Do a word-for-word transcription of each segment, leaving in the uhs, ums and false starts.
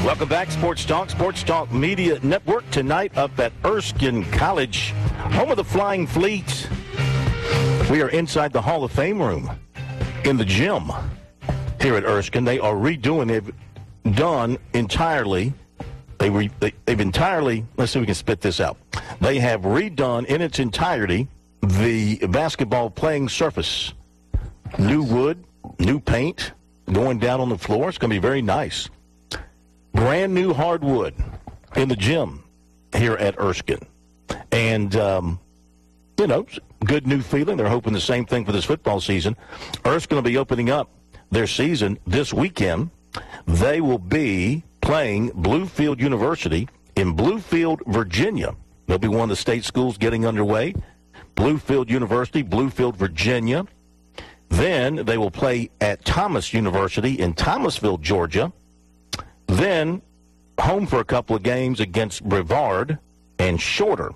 Welcome back, Sports Talk, Sports Talk Media Network. Tonight up at Erskine College, home of the Flying Fleet. We are inside the Hall of Fame room in the gym here at Erskine. They are redoing, they've done entirely, they re, they, they've entirely, let's see if we can spit this out. They have redone in its entirety the basketball playing surface. New wood, new paint going down on the floor. It's going to be very nice. Brand new hardwood in the gym here at Erskine. And, um, you know, good new feeling. They're hoping the same thing for this football season. Erskine will be opening up their season this weekend. They will be playing Bluefield University in Bluefield, Virginia. They'll be one of the state schools getting underway. Bluefield University, Bluefield, Virginia. Then they will play at Thomas University in Thomasville, Georgia. Then home for a couple of games against Brevard and Shorter.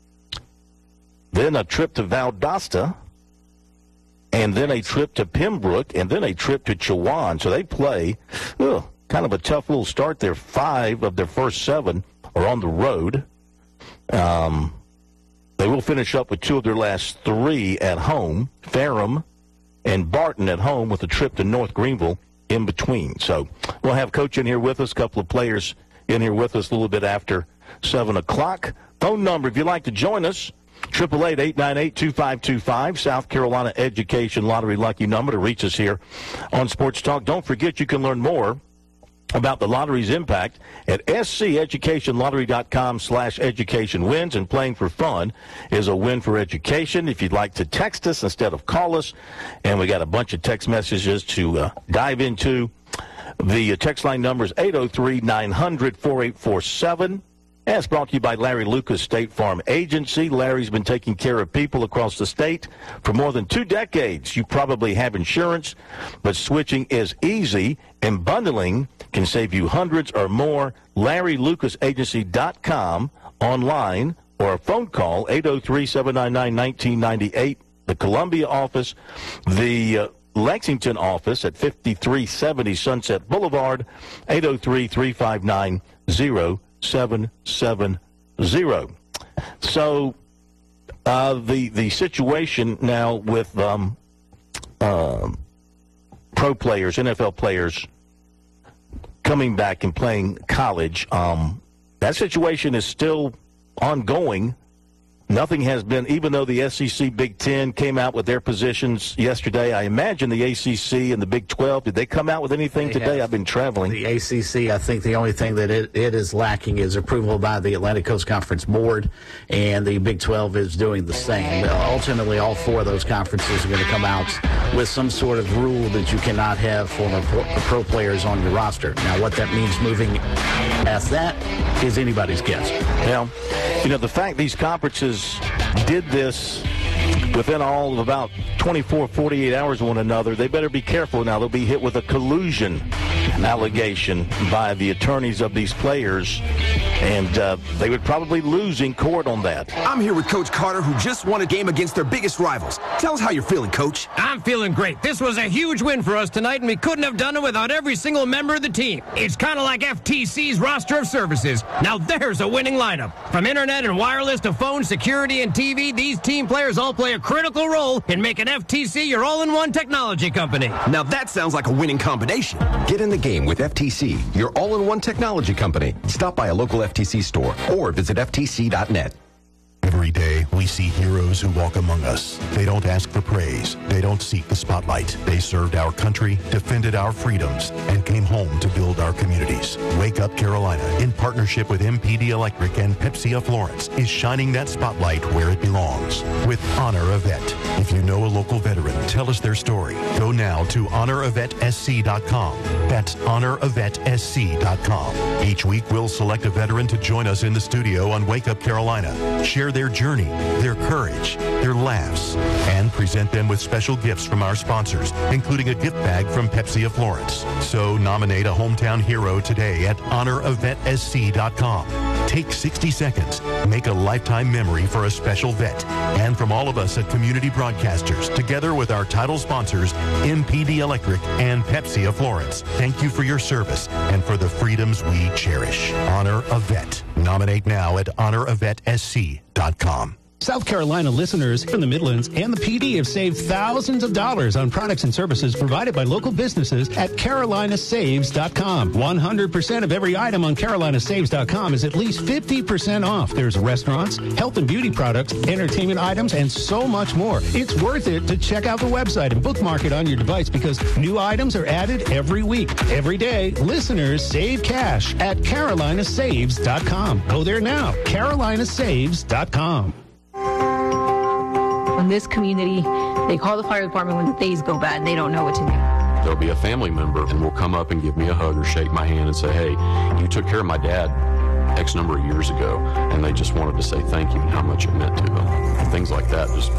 Then a trip to Valdosta, and then a trip to Pembroke, and then a trip to Chowan. So they play ugh, kind of a tough little start there. Five of their first seven are on the road. Um, they will finish up with two of their last three at home, Ferrum and Barton at home, with a trip to North Greenville in between. So we'll have Coach in here with us, a couple of players in here with us a little bit after seven o'clock. Phone number, if you'd like to join us, eight eight eight, eight nine eight, two five two five, South Carolina Education Lottery lucky number to reach us here on Sports Talk. Don't forget you can learn more about the lottery's impact at sceducationlottery.com slash education wins. And playing for fun is a win for education. If you'd like to text us instead of call us, and we got a bunch of text messages to uh, dive into. The uh, text line number is eight oh three, nine hundred, four eight four seven. And it's brought to you by Larry Lucas State Farm Agency. Larry's been taking care of people across the state for more than two decades. You probably have insurance, but switching is easy, and bundling can save you hundreds or more. Larry Lucas Agency dot com, online, or a phone call, eight oh three, seven nine nine, one nine nine eight. The Columbia office, the uh, Lexington office at fifty-three seventy Sunset Boulevard, eight oh three, three five nine, oh seven seven zero. So uh, the the situation now with um, uh, pro players, N F L players coming back and playing college, um, that situation is still ongoing. Nothing has been, even though the S E C Big Ten came out with their positions yesterday. I imagine the A C C and the Big twelve, did they come out with anything they today? Have. I've been traveling. The A C C, I think the only thing that it, it is lacking is approval by the Atlantic Coast Conference Board, and the Big twelve is doing the same. Uh, ultimately, all four of those conferences are going to come out with some sort of rule that you cannot have former pro, pro players on your roster. Now, what that means moving past that is anybody's guess. Well, you know, the fact these conferences did this within all of about twenty-four, forty-eight hours of one another, they better be careful now. They'll be hit with a collusion allegation by the attorneys of these players, and uh, they would probably lose in court on that. I'm here with Coach Carter, who just won a game against their biggest rivals. Tell us how you're feeling, Coach. I'm feeling great. This was a huge win for us tonight, and we couldn't have done it without every single member of the team. It's kind of like F T C's roster of services. Now there's a winning lineup. From internet and wireless to phone, security, and T V, these team players all play a critical role in making F T C your all-in-one technology company. Now that sounds like a winning combination. Get in the game with F T C, your all-in-one technology company. Stop by a local F T C store or visit F T C dot net. Every day, we see heroes who walk among us. They don't ask for praise. They don't seek the spotlight. They served our country, defended our freedoms, and came home to build our communities. Wake Up Carolina, in partnership with M P D Electric and Pepsi of Florence, is shining that spotlight where it belongs with Honor a Vet. If you know a local veteran, tell us their story. Go now to honor a vet s c dot com. That's honor a vet s c dot com. Each week, we'll select a veteran to join us in the studio on Wake Up Carolina. Share their journey, their courage, their laughs, and present them with special gifts from our sponsors, including a gift bag from Pepsi of Florence. So nominate a hometown hometown hero today at honor a vet s c dot com. Take sixty seconds. Make a lifetime memory for a special vet. And from all of us at Community Broadcasters, together with our title sponsors, M P D Electric and Pepsi of Florence, thank you for your service and for the freedoms we cherish. Honor a Vet. Nominate now at honor a vet s c dot com. South Carolina listeners from the Midlands and the P D have saved thousands of dollars on products and services provided by local businesses at carolina saves dot com. one hundred percent of every item on carolina saves dot com is at least fifty percent off. There's restaurants, health and beauty products, entertainment items, and so much more. It's worth it to check out the website and bookmark it on your device because new items are added every week. Every day, listeners save cash at carolina saves dot com. Go there now, carolina saves dot com. In this community, they call the fire department when things go bad and they don't know what to do. There'll be a family member and will come up and give me a hug or shake my hand and say, hey, you took care of my dad X number of years ago, and they just wanted to say thank you and how much it meant to them. Things like that just